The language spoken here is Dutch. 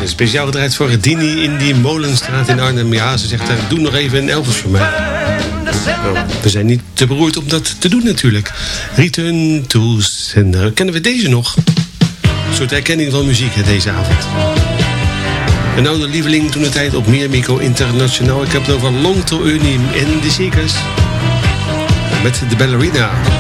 Speciaal gedraaid voor Dini in die Molenstraat in Arnhem. Ja, ze zegt, doe nog even een Elvis voor mij. Nou, we zijn niet te beroerd om dat te doen natuurlijk. Return to Sender. Kennen we deze nog? Een soort herkenning van muziek hè, deze avond. Een oude lieveling toen de tijd op Miramico Internationaal. Ik heb het over Long to Unie in de Circus. Met de ballerina.